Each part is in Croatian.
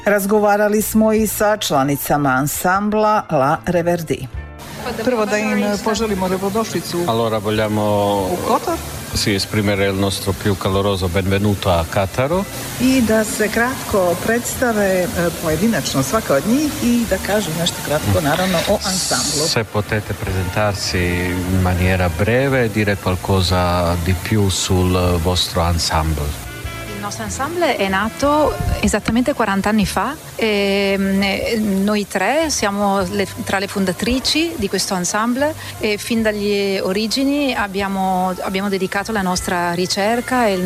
Razgovarali smo i sa članicama ansambla La Reverdi. Prvo da im poželimo dobrodošlicu Allora vogliamo u Kotor. Sì, esprimere il nostro più caloroso benvenuto a Kataro. I da se kratko predstave pojedinačno svaka od njih i da kažu nešto kratko naravno o ansamblu. Se potete presentarsi in maniera breve e dire qualcosa di più sul vostro ensemble. Il nostro ensemble è nato esattamente 40 anni fa e noi tre siamo tra le fondatrici di questo ensemble e fin dagli origini abbiamo dedicato la nostra ricerca e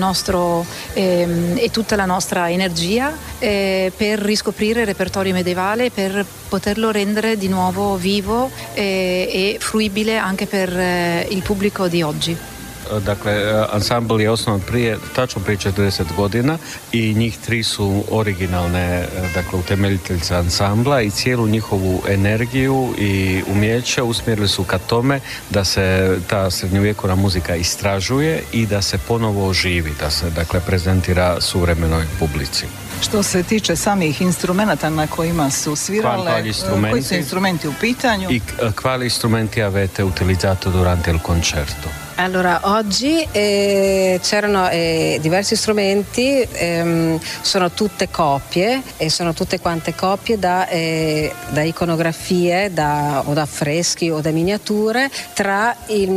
e tutta la nostra energia per riscoprire il repertorio medievale, per poterlo rendere di nuovo vivo e fruibile anche per il pubblico di oggi. Dakle, ansambl je osnovan tačno prije 40 godina i njih tri su originalne, dakle, utemeljiteljice ansambla i cijelu njihovu energiju i umjeće usmjerili su ka tome da se ta srednjovjekovna muzika istražuje i da se ponovo oživi, da se, dakle, prezentira suvremenoj publici. Što se tiče samih instrumenta na kojima su svirale, koji su instrumenti u pitanju? I quali strumenti avete utilizzato durante il concerto? Allora, oggi c'erano diversi strumenti, sono tutte coppie e sono tutte quante coppie da iconografie, o da affreschi o da miniature tra il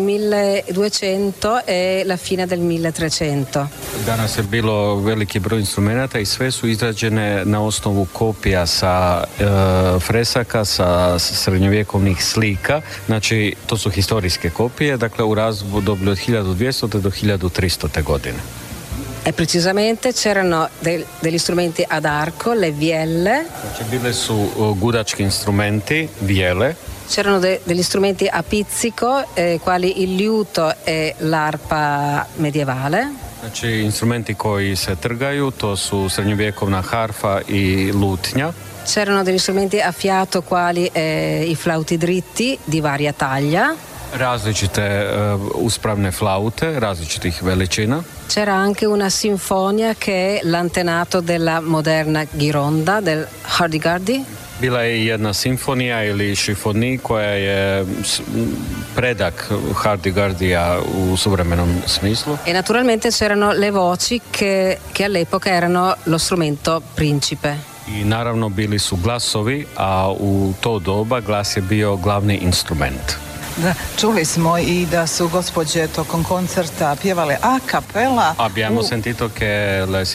1200 e la fine del 1300. Danas je bilo veliki broj instrumenata i sve su izrađene na osnovu kopija sa fresaka, sa srednjovjekovnih slika. Znači, to su historijske kopije, dakle u razdoblju od 1200. do 1300. godine. E precisamente c'erano degli strumenti ad arco, le vielle. Znači, bile su gudački instrumenti, vijele. C'erano degli strumenti a pizzico, quali il liuto e l'arpa medievale. Znači, instrumenti koji se trgaju, to su srednjovjekovna harfa i lutnja. C'erano degli strumenti a fiato, quali i flauti dritti di varia taglia. Različite uspravne flaute, različitih veličina. C'era anche una sinfonia che è l'antenato della moderna ghironda, del hurdy-gurdy. Bila je jedna simfonija ili šifoni koja je predak hurdy-gurdija u suvremenom smislu. E naturalmente c'erano le voci che all'epoca erano lo strumento principe. I naravno bili su glasovi, a u to doba glas je bio glavni instrument. Da, čuli smo i da su gospođe tokom koncerta pjevale a cappella. Abbiamo sentito che le